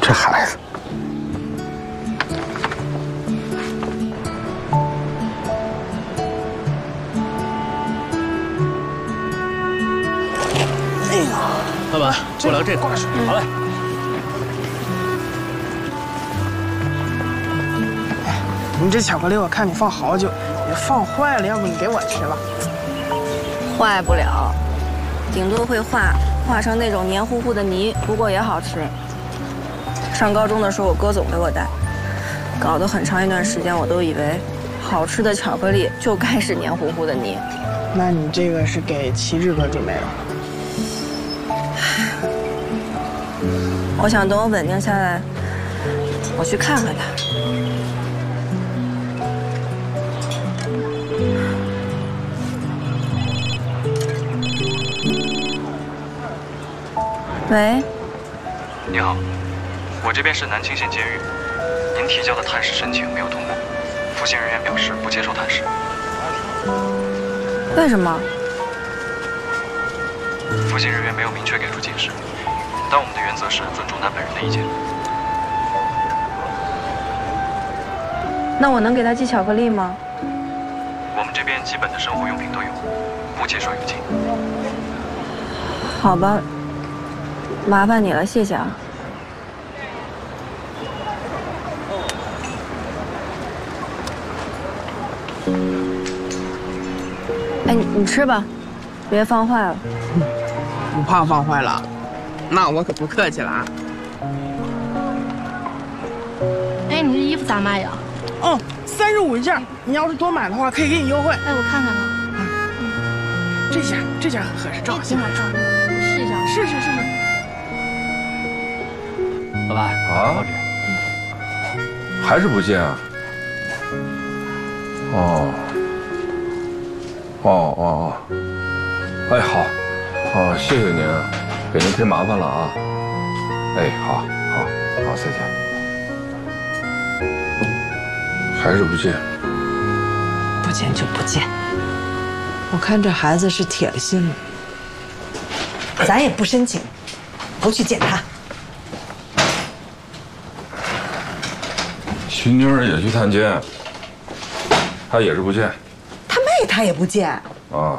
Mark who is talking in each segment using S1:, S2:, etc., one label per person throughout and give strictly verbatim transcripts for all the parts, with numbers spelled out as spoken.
S1: 这孩子。哎呀，
S2: 老板，我来这块。好嘞。
S1: 你这巧克力我看你放好久，也放坏了，要不你给我吃了？
S3: 坏不了，顶多会化，化成那种黏糊糊的泥，不过也好吃。上高中的时候，我哥总给我带，搞得很长一段时间，我都以为好吃的巧克力就该是黏糊糊的泥。
S1: 那你这个是给齐志哥准备的？
S3: 我想等我稳定下来，我去看看他。喂，
S4: 你好，我这边是南青县监狱，您提交的探视申请没有通过，服刑人员表示不接受探视。
S3: 为什么？
S4: 服刑人员没有明确给出解释，但我们的原则是尊重他本人的意见。
S3: 那我能给他寄巧克力吗？
S4: 我们这边基本的生活用品都有，不接受邮寄。
S3: 好吧。麻烦你了，谢谢啊。哎，你你吃吧，别放坏了。
S1: 不怕放坏了，那我可不客气了啊。
S5: 哎，你这衣服咋卖呀？
S1: 哦，三十五一件，你要是多买的话，可以给你优惠。
S5: 哎，我看看啊。
S1: 嗯，这件这件很合适，正好
S5: 挺好看，我试一下。
S1: 试试试试。
S2: 老板
S6: 啊，还是不见啊？哦，哦哦哦，哎好，哦谢谢您，给您添麻烦了啊。哎好，好，好再见。还是不见，
S7: 不见就不见。我看这孩子是铁了心了，咱也不申请，不去见他。
S6: 徐妮儿也去探监，她也是不见。
S7: 他妹他也不见。
S6: 啊。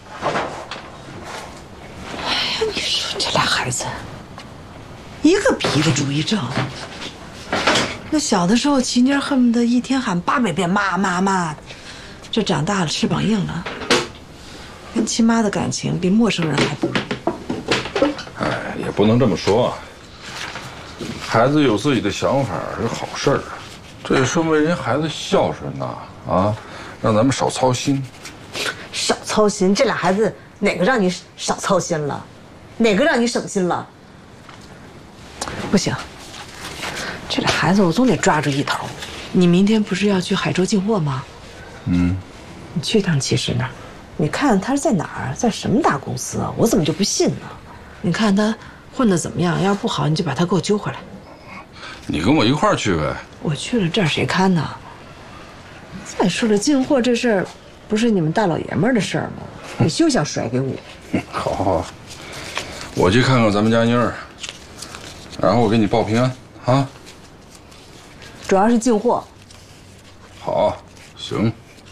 S7: 哎呀，你说这俩孩子，一个比一个主意正。那小的时候，齐妮儿恨不得一天喊八百遍妈妈妈，这长大了翅膀硬了，跟亲妈的感情比陌生人还不如。
S6: 哎，也不能这么说啊。孩子有自己的想法是好事儿。这也说明人孩子孝顺呐，啊，让咱们少操心。
S7: 少操心，这俩孩子哪个让你少操心了，哪个让你省心了？不行，这俩孩子我总得抓住一头。你明天不是要去海州进货吗？
S6: 嗯，
S7: 你去趟齐实那儿，你看他是在哪儿，在什么大公司啊？我怎么就不信呢？你看他混得怎么样？要是不好，你就把他给我揪回来。
S6: 你跟我一块儿去呗。
S7: 我去了，这儿谁看呢？再说了，进货这事儿，不是你们大老爷们儿的事儿吗？你休想甩给我。
S6: 好，好，我去看看咱们家妮儿，然后我给你报平安啊。
S7: 主要是进货。
S6: 好，行。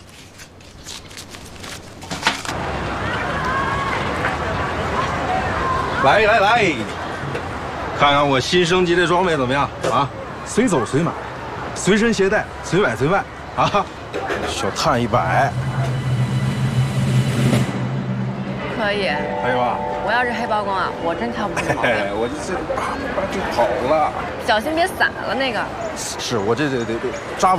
S8: 来来来，看看我新升级的装备怎么样啊？随走随买，随身携带，随买随卖啊！小碳一百，
S3: 可以，
S8: 可以吧？
S3: 我要是黑包工啊，我真挑不出毛病。
S8: 哎，我这这叭叭就跑了，
S3: 小心别散了那个。
S8: 是我这得得得扎稳。